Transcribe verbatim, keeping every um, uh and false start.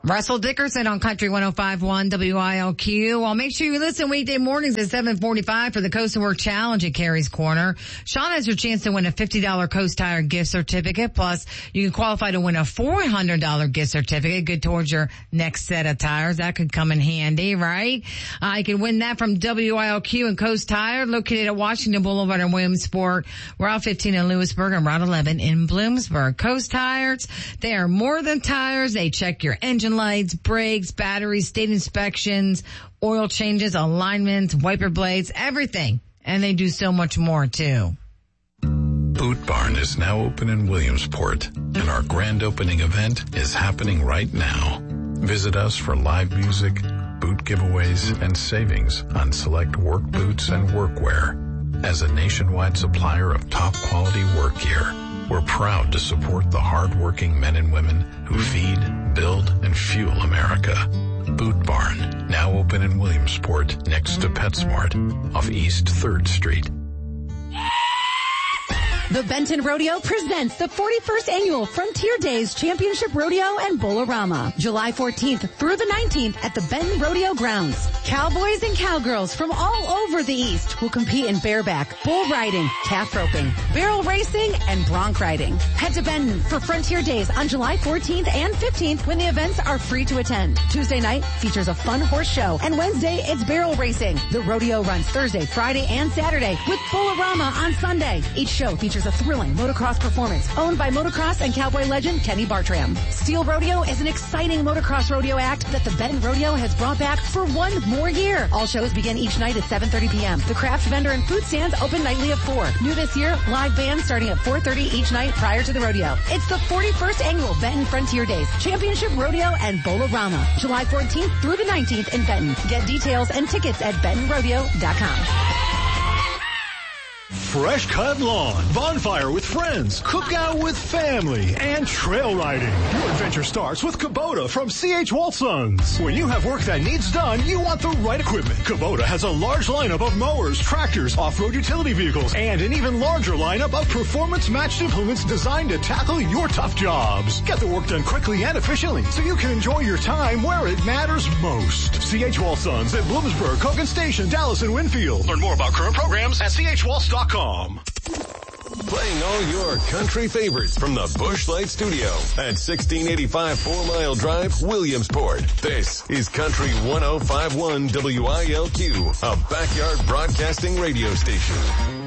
Russell Dickerson on Country one oh five point one W I L Q. Well, make sure you listen weekday mornings at seven forty-five for the Coast to Work Challenge at Carrie's Corner. Sean has your chance to win a fifty dollars Coast Tire gift certificate. Plus, you can qualify to win a four hundred dollars gift certificate, good towards your next set of tires. That could come in handy, right? Uh, you can win that from W I L Q and Coast Tire, located at Washington Boulevard in Williamsport, Route fifteen in Lewisburg, and Route eleven in Bloomsburg. Coast Tires, they are more than tires. They check your engine lights, brakes, batteries, state inspections, oil changes, alignments, wiper blades, everything. And they do so much more too. Boot Barn is now open in Williamsport, and our grand opening event is happening right now. Visit us for live music, boot giveaways, and savings on select work boots and workwear. As a nationwide supplier of top quality work gear, we're proud to support the hard-working men and women who feed, build, and fuel America. Boot Barn, now open in Williamsport next to PetSmart off East third Street. The Benton Rodeo presents the forty-first Annual Frontier Days Championship Rodeo and Bolorama, July fourteenth through the nineteenth at the Benton Rodeo Grounds. Cowboys and cowgirls from all over the East will compete in bareback, bull riding, calf roping, barrel racing, and bronc riding. Head to Benton for Frontier Days on July fourteenth and fifteenth when the events are free to attend. Tuesday night features a fun horse show, and Wednesday it's barrel racing. The rodeo runs Thursday, Friday, and Saturday with Bolorama on Sunday. Each show features a thrilling motocross performance owned by motocross and cowboy legend Kenny Bartram. Steel Rodeo is an exciting motocross rodeo act that the Benton Rodeo has brought back for one more year. All shows begin each night at seven thirty p.m. The craft vendor and food stands open nightly at four. New this year, live bands starting at four thirty each night prior to the rodeo. It's the forty-first Annual Benton Frontier Days Championship Rodeo and Bolorama, July fourteenth through the nineteenth in Benton. Get details and tickets at benton rodeo dot com. Fresh cut lawn, bonfire with friends, cookout with family, and trail riding. Your adventure starts with Kubota from C H. Walsons. When you have work that needs done, you want the right equipment. Kubota has a large lineup of mowers, tractors, off-road utility vehicles, and an even larger lineup of performance-matched implements designed to tackle your tough jobs. Get the work done quickly and efficiently so you can enjoy your time where it matters most. C H. Walsons at Bloomsburg, Cogan Station, Dallas, and Winfield. Learn more about current programs at C H Walls dot com. Playing all your country favorites from the Busch Light Studio at sixteen eighty-five Four Mile Drive, Williamsport. This is Country one oh five point one W I L Q, a backyard broadcasting radio station.